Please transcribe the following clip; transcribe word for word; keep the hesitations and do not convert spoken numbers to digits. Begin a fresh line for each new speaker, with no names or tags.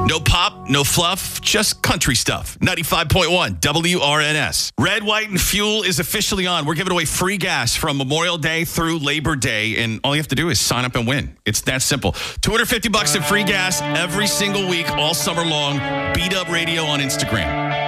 No pop, no fluff, just country stuff. ninety-five point one W R N S. Red, White, and Fuel is officially on. We're giving away free gas from Memorial Day through Labor Day, and all you have to do is sign up and win. It's that simple. two hundred fifty bucks in free gas every single week, all summer long. Beat Up Radio on Instagram.